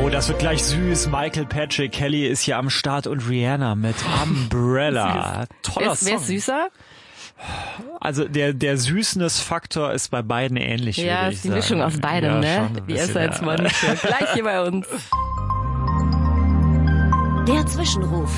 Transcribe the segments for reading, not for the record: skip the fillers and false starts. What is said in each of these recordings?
Oh, das wird gleich süß. Michael Patrick Kelly ist hier am Start und Rihanna mit Umbrella. Toller Song. Wer ist süßer? Also der Süßness-Faktor ist bei beiden ähnlich, ja, würde ich sagen. Ja, ist die Mischung aus beidem, ne? Die Esseitsmannschaft. Gleich hier bei uns. Der Zwischenruf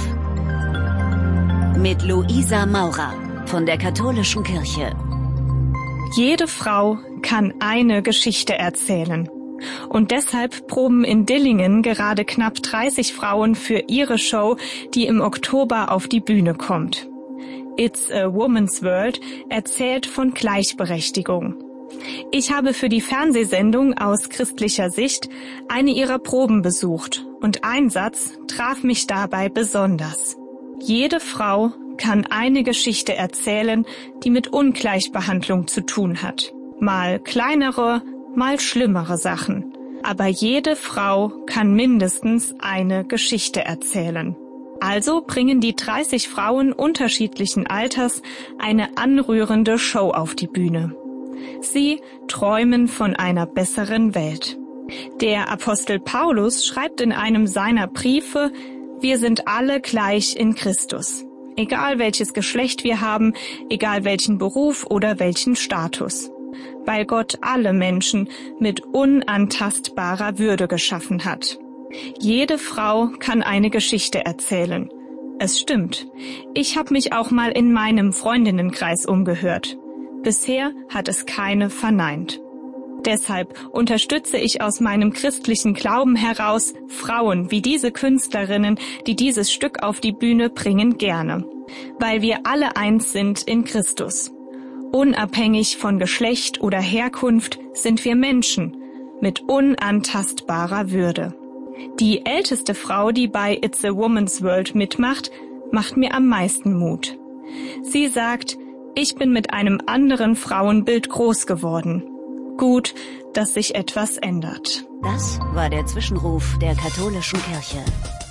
mit Luisa Maurer von der Katholischen Kirche. Jede Frau kann eine Geschichte erzählen. Und deshalb proben in Dillingen gerade knapp 30 Frauen für ihre Show, die im Oktober auf die Bühne kommt. It's a Woman's World erzählt von Gleichberechtigung. Ich habe für die Fernsehsendung aus christlicher Sicht eine ihrer Proben besucht und ein Satz traf mich dabei besonders. Jede Frau kann eine Geschichte erzählen, die mit Ungleichbehandlung zu tun hat. Mal kleinere, mal schlimmere Sachen. Aber jede Frau kann mindestens eine Geschichte erzählen. Also bringen die 30 Frauen unterschiedlichen Alters eine anrührende Show auf die Bühne. Sie träumen von einer besseren Welt. Der Apostel Paulus schreibt in einem seiner Briefe: Wir sind alle gleich in Christus. Egal welches Geschlecht wir haben, egal welchen Beruf oder welchen Status. Weil Gott alle Menschen mit unantastbarer Würde geschaffen hat. Jede Frau kann eine Geschichte erzählen. Es stimmt. Ich habe mich auch mal in meinem Freundinnenkreis umgehört. Bisher hat es keine verneint. Deshalb unterstütze ich aus meinem christlichen Glauben heraus Frauen wie diese Künstlerinnen, die dieses Stück auf die Bühne bringen, gerne. Weil wir alle eins sind in Christus. Unabhängig von Geschlecht oder Herkunft sind wir Menschen mit unantastbarer Würde. Die älteste Frau, die bei It's a Woman's World mitmacht, macht mir am meisten Mut. Sie sagt: Ich bin mit einem anderen Frauenbild groß geworden. Gut, dass sich etwas ändert. Das war der Zwischenruf der Katholischen Kirche.